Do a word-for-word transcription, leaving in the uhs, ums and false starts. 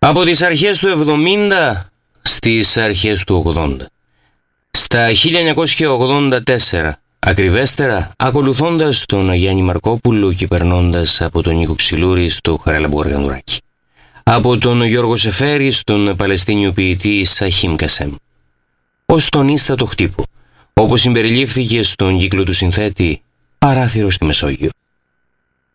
Από τις αρχές του εβδομήντα στις αρχές του ογδόντα. Στα χίλια εννιακόσια ογδόντα τέσσερα, ακριβέστερα, ακολουθώντας τον Γιάννη Μαρκόπουλο και περνώντας από τον Νίκο Ξυλούρη στο Χαράλαμπο Γαργανδουράκη. Από τον Γιώργο Σεφέρη στον Παλαιστίνιο ποιητή Σαχίμ Κασέμ. Ως τον ίστατο χτύπο, όπως συμπεριλήφθηκε στον κύκλο του συνθέτη Παράθυρο στη Μεσόγειο.